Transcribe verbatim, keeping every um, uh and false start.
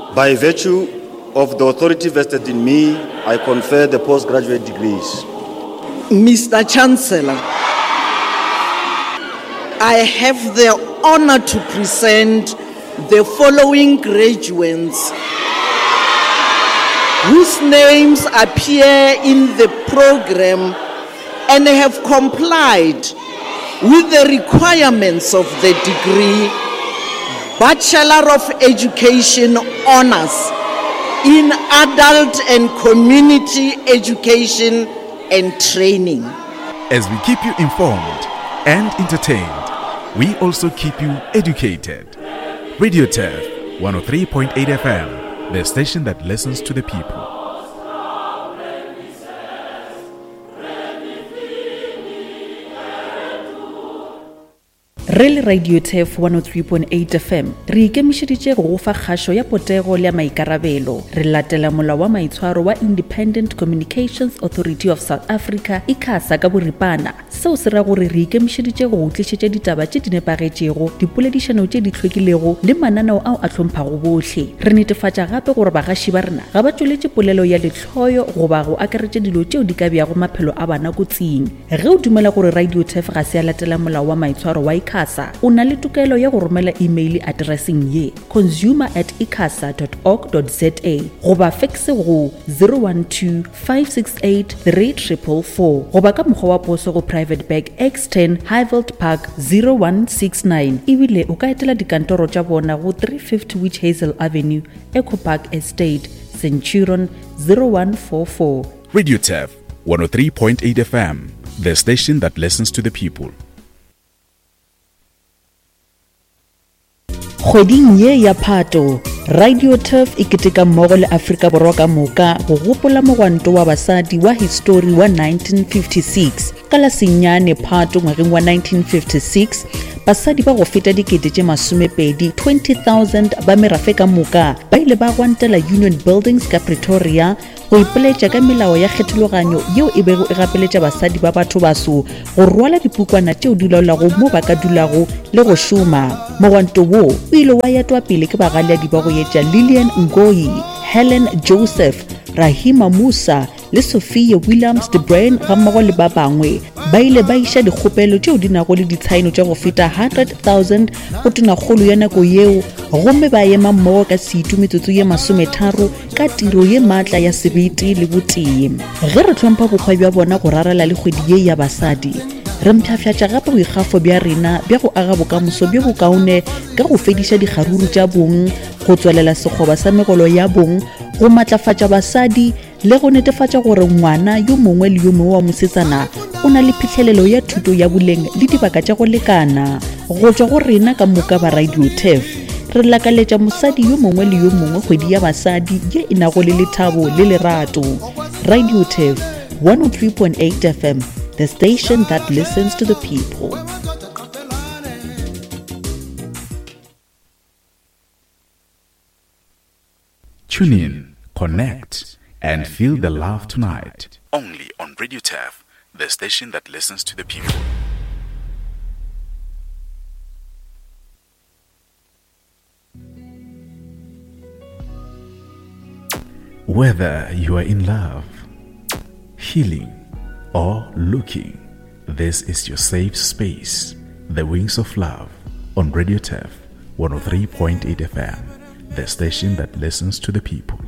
By virtue of the authority vested in me, I confer the postgraduate degrees. Mister Chancellor, I have the honor to present the following graduates whose names appear in the program and have complied with the requirements of the degree Bachelor of Education Honors in Adult and Community Education and Training. As we keep you informed and entertained, we also keep you educated. Radio Turf one oh three point eight F M, the station that listens to the people. Re le Radio Turf one oh three point eight F M re ikemišeditše go fa kgašo ya potego le ya maikarabelo. Re latela molao wa maitshwaro wa Independent Communications Authority of South Africa ICASA ka boripana. Seo se ra gore re ikemišeditše go tlišetša ditaba tše di nepagetšego, dipoledišano tše di hlwekilego le mananeo ao a hlomphang bohle. Re netefatša gape gore bagaši ba rena ga ba tšweletše polelo ya lehloyo goba go akaretša dilo tšeo di ka bjago maphelo a bana kotsing. Ge o dumela gore Radio Turf ga se a latela molao wa maitshwaro wa ICASA, o na le tokelo ya go romela email addressing ye consumer at icasa dot org dot za goba faxe go zero one two five six eight three four four four goba ka mokgwa wa poso go Private Bag X ten Highveld Park zero one six nine. Ebile o ka etela dikantoro tša bona go three fifty Witch Hazel Avenue, Eco Park Estate, Centurion zero one four four. Radio Turf one oh three point eight F M, the station that listens to the people. Kgweding ye ya Phato, Radio Turf e keteka mmogo le Afrika Borwa ka moka go gopola mogwanto wa basadi wa history wa nineteen fifty-six. Ka la senyane Phato ngwageng wa nineteen fifty-six, basadi ba go feta dikete tše masomepedi twenty thousand ba merafe ka moka ba ile ba gwantela Union Buildings ka Pretoria go ipeletša ka melao ya kgetologanyo yeo e bego e gapeletša basadi ba batho baso go rwala dipukwana tšeo di laolago mo ba ka dulago le go šoma. Mogwanto wo o ile wa yatwa pele ke bagaladi ba go yetša Lillian Ngoyi, Helen Joseph, Rahima Musa le Sophia Williams de Bruyn ga mmogo le ba bangwe ba ile ba iša dikgopelo tšeo di nago le ditshaeno tša go feta one hundred thousand go tonakgolo ya nako yeo, gomme ba ema mmogo ka seitu metsotso ye masometharo ka tiro ye maatla ya sebete le botee. Ge re tlhompha bokgwa bja bona go rarela le kgwedi ye ya basadi, re mpšhafatša gape boikgafo bja rena bja go aga bokamoso bjo bokaone ka go fediša dikgaruru tša bong, go tswelela sekgoba sa megolo ya bong, go matlafatša basadi le go netefatša gore ngwana yo mongwe le yo mongwe wa mosetsana o na le phitlhelelo ya thuto ya boleng le dibaka tša go lekana. Go tšwa go rena ka moka ba Radio Turf, re lakaletša mosadi yo mongwe le yo mongwe kgwedi ya basadi ye e nago le lethabo le lerato. Radio Turf one oh three point eight F M, the station that listens to the people. Tune in, connect, and feel the love tonight. Only on Radio Turf, the station that listens to the people. Whether you are in love, healing, or looking, this is your safe space. The Wings of Love on Radio Turf one oh three point eight F M, the station that listens to the people.